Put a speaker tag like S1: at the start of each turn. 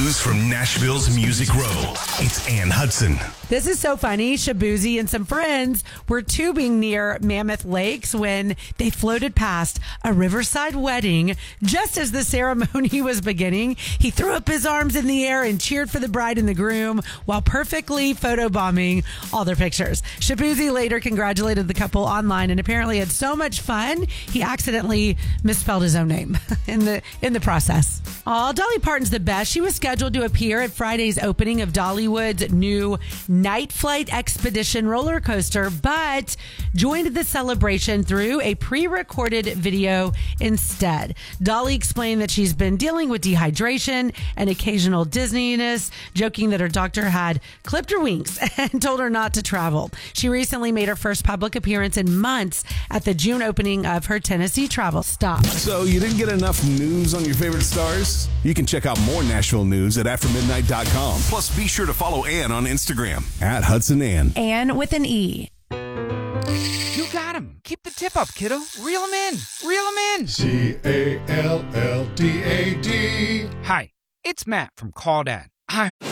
S1: news from Nashville's Music Row. It's Ann Hudson.
S2: This is so funny. Shabuzi and some friends were tubing near Mammoth Lakes when they floated past a riverside wedding. Just as the ceremony was beginning, he threw up his arms in the air and cheered for the bride and the groom while perfectly photobombing all their pictures. Shabuzi later congratulated the couple online and apparently had so much fun, he accidentally misspelled his own name in the process. Aw, Dolly Parton's the best. She was scheduled to appear at Friday's opening of Dollywood's new Night Flight Expedition roller coaster, but joined the celebration through a pre-recorded video instead. Dolly explained that she's been dealing with dehydration and occasional dizziness, joking that her doctor had clipped her wings and told her not to travel. She recently made her first public appearance in months at the June opening of her Tennessee travel stop.
S3: So you didn't get enough news on your favorite stars? You can check out more Nashville news at aftermidnight.com.
S1: Plus, be sure to follow Ann on Instagram.
S3: At Hudson Ann.
S2: Ann with an E.
S4: You got him. Keep the tip up, kiddo. Reel him in. Reel him in.
S5: CALLDAD.
S4: Hi, it's Matt from Call Dad.